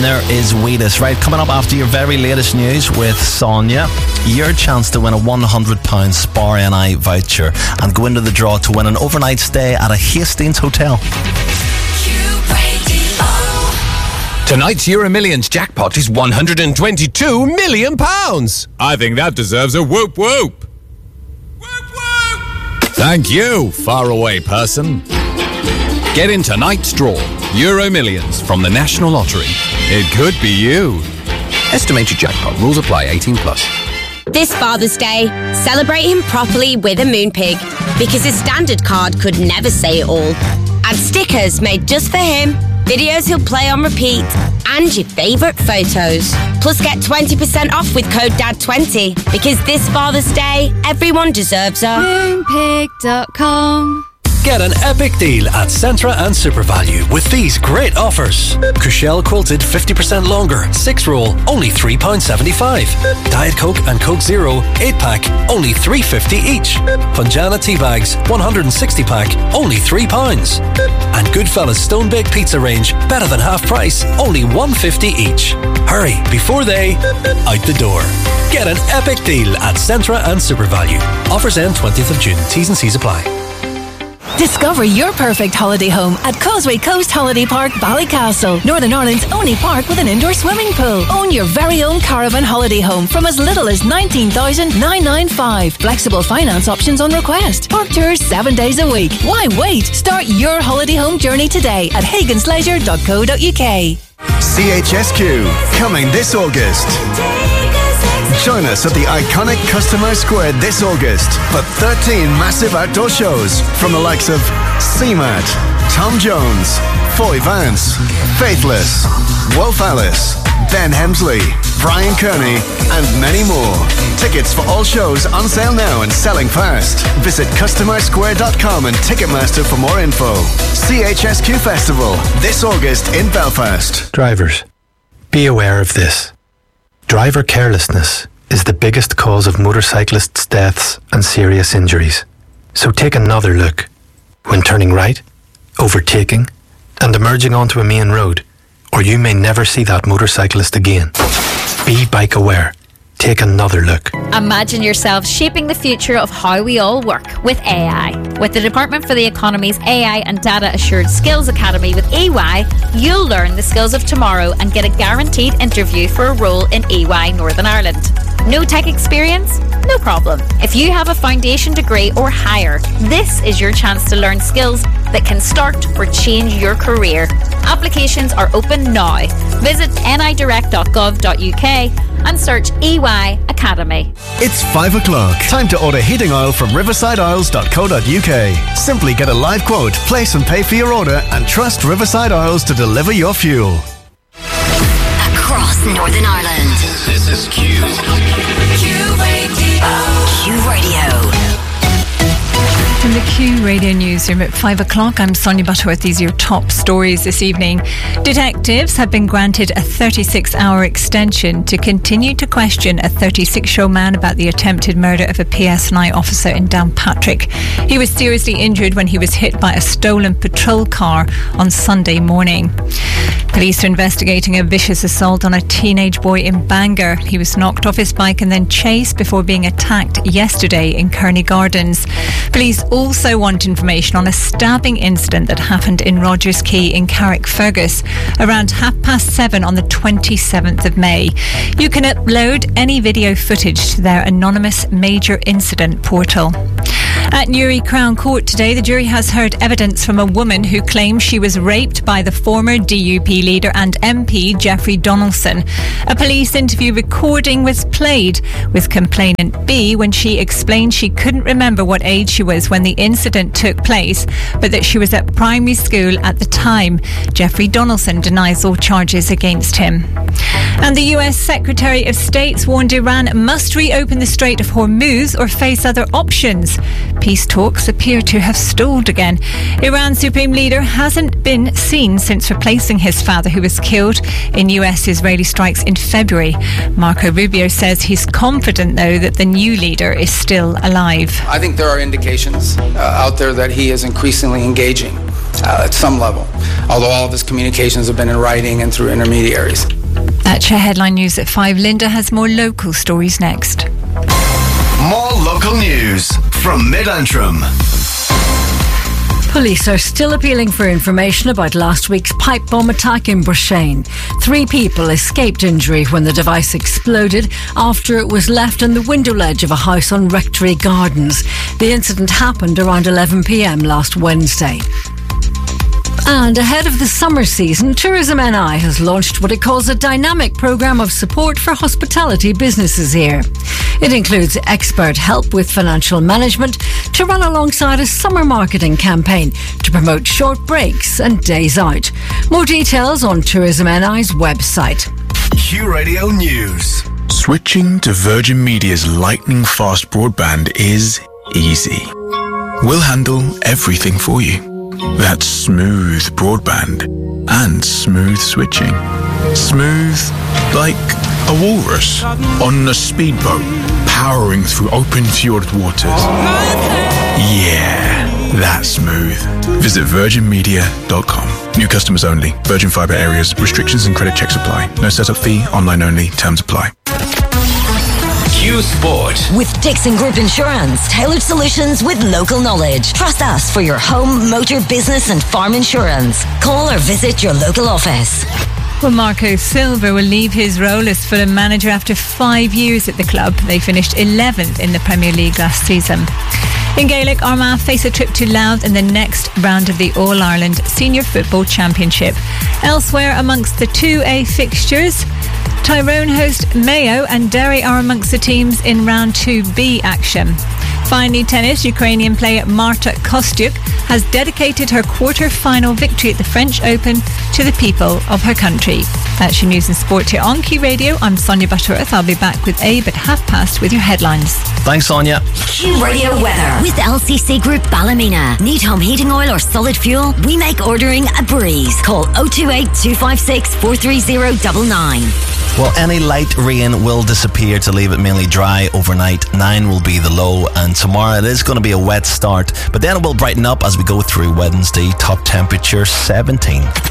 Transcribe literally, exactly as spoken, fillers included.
there is Wheatus. Right, coming up after your very latest news with Sonia, your chance to win a one hundred pounds Spar N I voucher and go into the draw to win an overnight stay at a Hastings hotel. Tonight's Euro Millions jackpot is one hundred twenty-two million pounds. I think that deserves a whoop whoop. Whoop whoop. Thank you, faraway person. Get in tonight's draw. Euro Millions from the National Lottery. It could be you. Estimated jackpot. Rules apply. eighteen plus. This Father's Day, celebrate him properly with a Moonpig, because his standard card could never say it all. Add stickers made just for him, videos he'll play on repeat, and your favourite photos. Plus get twenty percent off with code D A D twenty, because this Father's Day, everyone deserves a Moonpig dot com. Get an epic deal at Centra and SuperValu with these great offers. Cushelle Quilted fifty percent longer, six roll, only three pounds seventy-five. Diet Coke and Coke Zero, eight pack, only three pounds fifty each. Punjana tea bags, one hundred sixty pack, only three pounds. And Goodfellas Stone Baked Pizza range, better than half price, only one pound fifty each. Hurry, before they out the door. Get an epic deal at Centra and SuperValu. Offers end twentieth of June. T's and C's apply. Discover your perfect holiday home at Causeway Coast Holiday Park, Ballycastle, Northern Ireland's only park with an indoor swimming pool. Own your very own caravan holiday home from as little as nineteen thousand nine hundred ninety-five. Flexible finance options on request. Park tours seven days a week. Why wait? Start your holiday home journey today at hagans leisure dot co dot uk. C H S Q, coming this August. Join us at the iconic Customer Square this August for thirteen massive outdoor shows from the likes of C MAT, Tom Jones, Foy Vance, Faithless, Wolf Alice, Ben Hemsley, Brian Kearney, and many more. Tickets for all shows on sale now and selling fast. Visit customer square dot com and Ticketmaster for more info. C H S Q Festival this August in Belfast. Drivers, be aware of this. Driver carelessness is the biggest cause of motorcyclists' deaths and serious injuries. So take another look when turning right, overtaking, and emerging onto a main road, or you may never see that motorcyclist again. Be bike aware. Take another look. Imagine yourself shaping the future of how we all work with A I. With the Department for the Economy's A I and Data Assured Skills Academy with E Y, you'll learn the skills of tomorrow and get a guaranteed interview for a role in E Y Northern Ireland. No tech experience? No problem. If you have a foundation degree or higher, this is your chance to learn skills that can start or change your career. Applications are open now. Visit n i direct dot gov dot u k and search E Y Academy. It's five o'clock. Time to order heating oil from riverside oils dot co dot u k. Simply get a live quote, place and pay for your order, and trust Riverside Oils to deliver your fuel. Across Northern Ireland. This is Q. Q Radio. Q Radio. From the Q Radio Newsroom at five o'clock, I'm Sonia Butterworth. These are your top stories this evening. Detectives have been granted a thirty-six hour extension to continue to question a thirty-six-year-old man about the attempted murder of a P S N I officer in Downpatrick. He was seriously injured when he was hit by a stolen patrol car on Sunday morning. Police are investigating a vicious assault on a teenage boy in Bangor. He was knocked off his bike and then chased before being attacked yesterday in Kearney Gardens. Police also want information on a stabbing incident that happened in Rogers Quay in Carrickfergus around half past seven on the twenty-seventh of May. You can upload any video footage to their anonymous major incident portal. At Newry Crown Court today, the jury has heard evidence from a woman who claims she was raped by the former D U P leader and M P Jeffrey Donaldson. A police interview recording was played with complainant B when she explained she couldn't remember what age she was when the incident took place, but that she was at primary school at the time. Jeffrey Donaldson denies all charges against him. And the U S Secretary of State warned Iran must reopen the Strait of Hormuz or face other options. Peace talks appear to have stalled again. Iran's supreme leader hasn't been seen since replacing his father, who was killed in U S-Israeli strikes in February. Marco Rubio says he's confident, though, that the new leader is still alive. I think there are indications uh, out there that he is increasingly engaging uh, at some level, although all of his communications have been in writing and through intermediaries. That's your headline news at five. Linda has more local stories next. More local news from Mid-Antrim. Police are still appealing for information about last week's pipe bomb attack in Brashane. Three people escaped injury when the device exploded after it was left in the window ledge of a house on Rectory Gardens. The incident happened around eleven p.m. last Wednesday. And ahead of the summer season, Tourism N I has launched what it calls a dynamic programme of support for hospitality businesses here. It includes expert help with financial management to run alongside a summer marketing campaign to promote short breaks and days out. More details on Tourism N I's website. Q Radio News. Switching to Virgin Media's lightning-fast broadband is easy. We'll handle everything for you. That's smooth broadband and smooth switching. Smooth like a walrus on a speedboat powering through open fjord waters. Yeah, that's smooth. Visit virgin media dot com. New customers only. Virgin Fibre areas. Restrictions and credit checks apply. No setup fee. Online only. Terms apply. Q Sport. With Dixon Group Insurance. Tailored solutions with local knowledge. Trust us for your home, motor, business and farm insurance. Call or visit your local office. Well, Marco Silva will leave his role as Fulham manager after five years at the club. They finished eleventh in the Premier League last season. In Gaelic, Armagh face a trip to Louth in the next round of the All-Ireland Senior Football Championship. Elsewhere amongst the two A fixtures, Tyrone host Mayo and Derry are amongst the teams in round two B action. Finally, tennis, Ukrainian player Marta Kostyuk has dedicated her quarter-final victory at the French Open to the people of her country. That's your news and sport here on Q Radio. I'm Sonia Butterworth. I'll be back with Abe at half past with your headlines. Thanks, Sonia. Q Radio weather with L C C Group Ballymena. Need home heating oil or solid fuel? We make ordering a breeze. Call oh two eight, two five six, four three oh nine nine. Well, any light rain will disappear to leave it mainly dry overnight. Nine will be the low, and tomorrow it is going to be a wet start, but then it will brighten up as we go through Wednesday. Top temperature seventeen.